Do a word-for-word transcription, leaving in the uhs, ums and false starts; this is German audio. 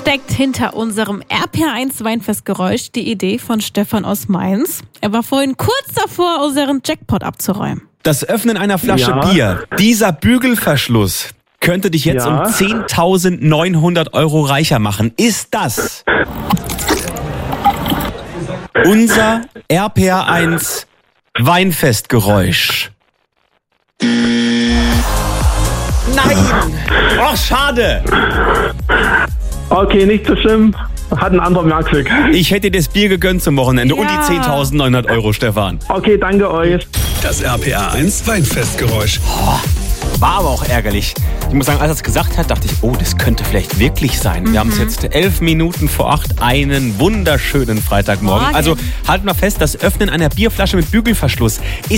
steckt hinter unserem R P R eins Weinfestgeräusch die Idee von Stefan aus Mainz. Er war vorhin kurz davor, unseren Jackpot abzuräumen. Das Öffnen einer Flasche Ja. Bier, dieser Bügelverschluss könnte dich jetzt Ja. um zehntausendneunhundert Euro reicher machen. Ist das unser R P R eins Weinfestgeräusch? Nein! Oh, schade! Okay, nicht so schlimm. Hat ein anderer mehr Glück. Ich hätte dir das Bier gegönnt zum Wochenende und die Ja. zehntausendneunhundert Euro, Stefan. Okay, danke euch. Das R P R eins Weinfestgeräusch. War aber auch ärgerlich. Ich muss sagen, als er es gesagt hat, dachte ich, oh, das könnte vielleicht wirklich sein. Wir haben es jetzt elf Minuten vor acht, einen wunderschönen Freitagmorgen. Morgen. Also halten wir fest, das Öffnen einer Bierflasche mit Bügelverschluss ist